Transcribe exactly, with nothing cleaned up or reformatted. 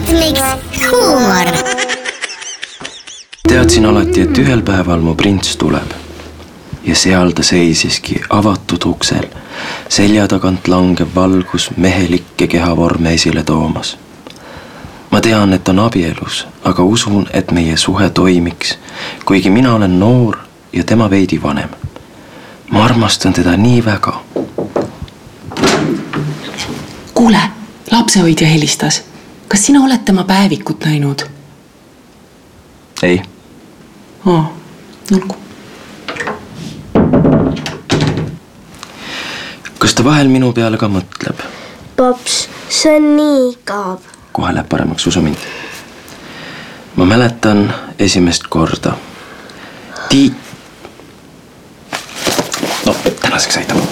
ritmiks huumor. Teadsin alati, et ühel päeval mu prints tuleb. Ja seal ta seisiski avatud uksel, selja tagant langev valgus mehelikke kehavorme esile toomas. Ma tean, et on abielus, aga usun, et meie suhe toimiks, kuigi mina olen noor ja tema veidi vanem. Ma armastan teda nii väga. Kuule, lapsehoidja helistas. Kas sina oled tema päevikut näinud? Ei. Aa, nulgu. Kas ta vahel minu peale ka mõtleb? Paps, see on nii igav. Kohe läheb paremaks, usu mind. Ma mäletan esimest korda. Tiit... No, tänaseks aitab.